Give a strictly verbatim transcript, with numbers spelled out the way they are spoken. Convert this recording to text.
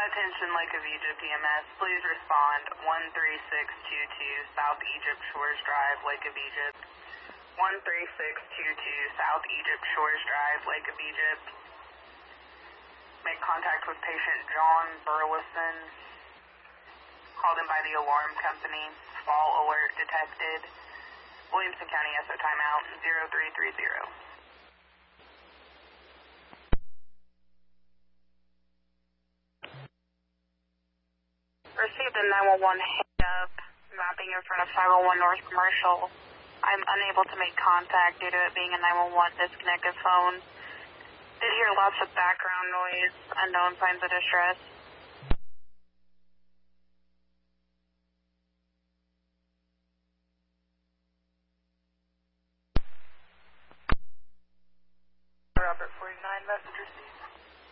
Attention Lake of Egypt E M S, please respond one three six two two South Egypt Shores Drive, Lake of Egypt. one three six two two South Egypt Shores Drive, Lake of Egypt. Make contact with patient John Burleson. Called in by the alarm company. Fall alert detected. Williamson County S O timeout zero three three zero. Received a nine one one hang-up, mapping in front of five oh one North Commercial. I'm unable to make contact due to it being a nine one one disconnected phone. Did hear lots of background noise, unknown signs of distress. Robert forty-nine, messenger C.